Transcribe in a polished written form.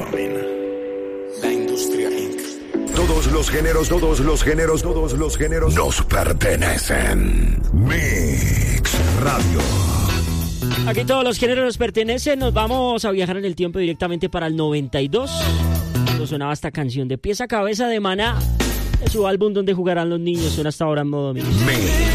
Morning. La Industria Inc. Todos los géneros nos pertenecen. Mix Radio. Aquí todos los géneros nos pertenecen. Nos vamos a viajar en el tiempo directamente para el 92. Cuando sonaba esta canción de pies a cabeza de Maná, de su álbum Donde Jugarán los Niños. Suena hasta ahora en modo mix.